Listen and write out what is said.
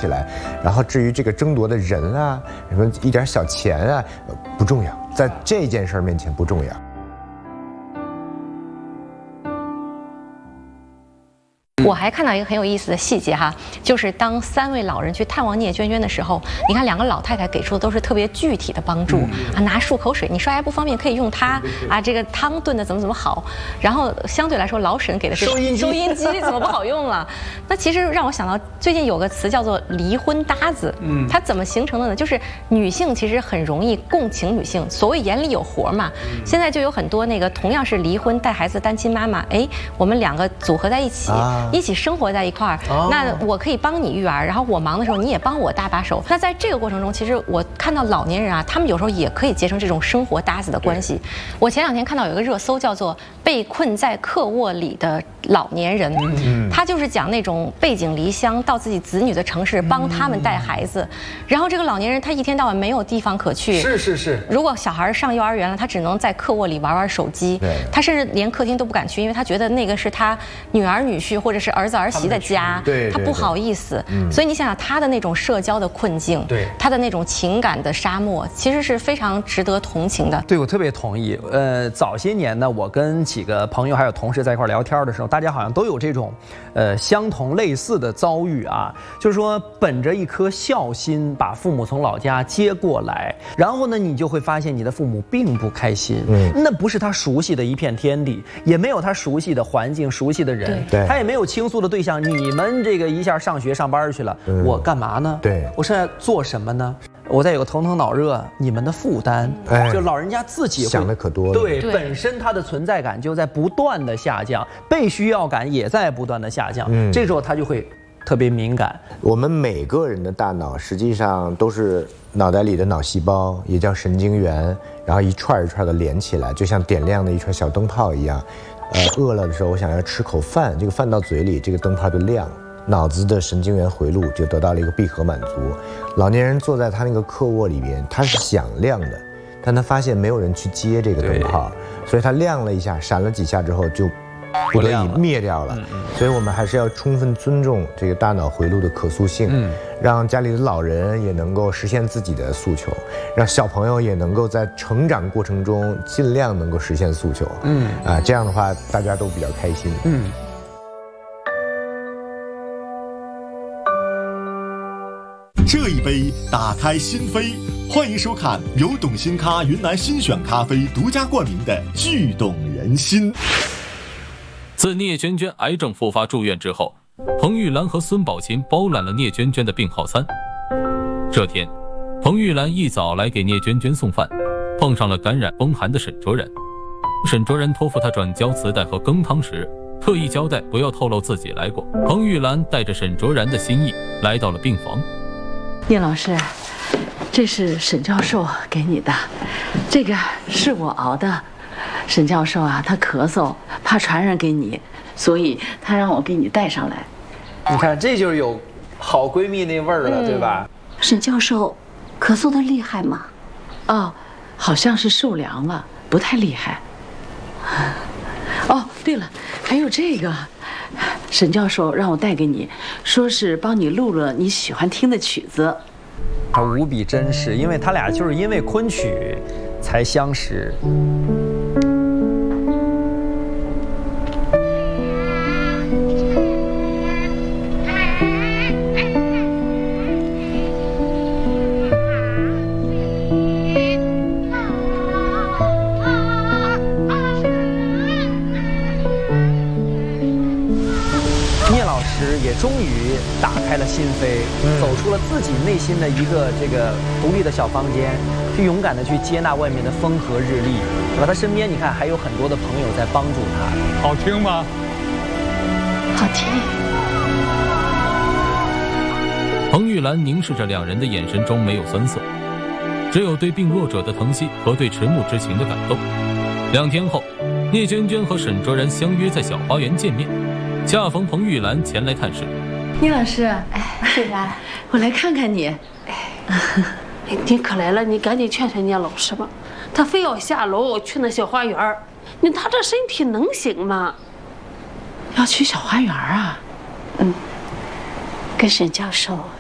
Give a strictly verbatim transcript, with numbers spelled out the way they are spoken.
起来。然后至于这个争夺的人啊，什么一点小钱啊，不重要，在这件事面前不重要。 我还看到一个很有意思的细节哈，就是当三位老人去探望聂娟娟的时候，你看两个老太太给出的都是特别具体的帮助啊，拿漱口水，你刷牙不方便可以用它啊，这个汤炖的怎么怎么好。然后相对来说，老沈给的是收音机，收音机怎么不好用了？那其实让我想到最近有个词叫做离婚搭子，嗯，它怎么形成的呢？就是女性其实很容易共情女性，所谓眼里有活嘛。现在就有很多那个同样是离婚带孩子的单亲妈妈，哎，我们两个组合在一起。啊一起生活在一块儿，哦、那我可以帮你育儿，然后我忙的时候你也帮我搭把手。那在这个过程中，其实我看到老年人啊，他们有时候也可以结成这种生活搭子的关系。我前两天看到有一个热搜叫做“被困在客卧里的老年人”，嗯、他就是讲那种背井离乡到自己子女的城市帮他们带孩子，嗯、然后这个老年人他一天到晚没有地方可去， 是是是。 如果小孩上幼儿园了，他只能在客卧里玩玩手机，他甚至连客厅都不敢去，因为他觉得那个是他女儿女婿或者是儿子儿媳的家， 对， 他不好意思，嗯，所以你想想他的那种社交的困境， 对， 他的那种情感的沙漠，其实是非常值得同情的。 对，我特别同意。呃，早些年呢，我跟几个朋友还有同事在一块聊天的时候，大家好像都有这种，呃，相同类似的遭遇啊，就是说本着一颗孝心，把父母从老家接过来，然后呢，你就会发现你的父母并不开心，嗯，那不是他熟悉的一片天地，也没有他熟悉的环境、熟悉的人， 对， 他也没有倾诉的对象。你们这个一下上学上班去了，嗯、我干嘛呢？ 对， 我现在做什么呢？我再有个头疼脑热，你们的负担，哎、就老人家自己想的可多了。 对，对本身他的存在感就在不断的下降，被需要感也在不断的下降，嗯、这时候他就会特别敏感。 我们每个人的大脑实际上都是脑袋里的脑细胞，也叫神经元，然后一串一串的连起来，就像点亮的一串小灯泡一样。呃，饿了的时候，我想要吃口饭，这个饭到嘴里，这个灯泡就亮，脑子的神经元回路就得到了一个闭合满足。老年人坐在他那个客卧里边，他是想亮的，但他发现没有人去接这个灯泡，所以他亮了一下，闪了几下之后就不得已灭掉了。所以我们还是要充分尊重这个大脑回路的可塑性，嗯、让家里的老人也能够实现自己的诉求，让小朋友也能够在成长过程中尽量能够实现诉求。嗯啊，这样的话大家都比较开心。嗯。 这一杯打开心扉，欢迎收看由董新咖云南新选咖啡独家冠名的《聚动人心》。 自聂娟娟癌症复发住院之后，彭玉兰和孙宝琴包揽了聂娟娟的病号餐。这天，彭玉兰一早来给聂娟娟送饭，碰上了感染风寒的沈卓然。沈卓然托付她转交磁带和羹汤时，特意交代不要透露自己来过。彭玉兰带着沈卓然的心意来到了病房。 聂老师，这是沈教授给你的，这个是我熬的。沈教授啊，他咳嗽，怕传染给你，所以他让我给你带上来。 你看，这就是有好闺蜜那味儿了，嗯、对吧？ 沈教授，咳嗽的厉害吗？ 哦，好像是受凉了，不太厉害。哦，对了，还有这个，沈教授让我带给你，说是帮你录了你喜欢听的曲子。 他无比真实，因为他俩就是因为昆曲才相识。也终于打开了心扉，嗯、走出了自己内心的一个这个独立的小房间，去勇敢的去接纳外面的风和日丽，对吧？他身边你看还有很多的朋友在帮助他。 好听吗？ 好听。 彭玉兰凝视着两人的眼神中没有酸涩，只有对病弱者的疼惜和对迟暮之情的感动。两天后，聂娟娟和沈卓然相约在小花园见面。恰逢彭玉兰前来探视。 聂老师， 哎，玉兰， 我来看看你。 哎，你可来了，你赶紧劝劝聂老师吧，他非要下楼去那小花园，你他这身体能行吗？ 要去小花园啊？ 嗯，跟沈教授